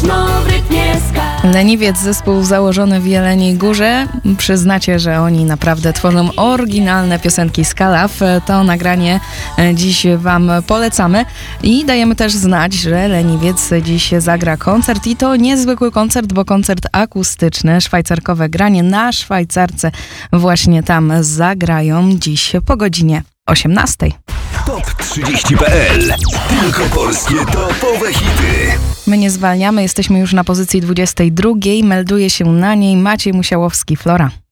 Głośno w rytmie skal. Leniwiec, zespół założony w Jeleniej Górze. Przyznacie, że oni naprawdę tworzą oryginalne piosenki Skalaw. To nagranie dziś wam polecamy i dajemy też znać, że Leniwiec dziś zagra koncert i to niezwykły koncert, bo koncert akustyczny, szwajcarkowe granie na Szwajcarce. Właśnie tam zagrają dziś po godzinie 18. Top30.pl. Tylko polskie topowe hity. My nie zwalniamy, jesteśmy już na pozycji 22. Melduje się na niej Maciej Musiałowski, Flora.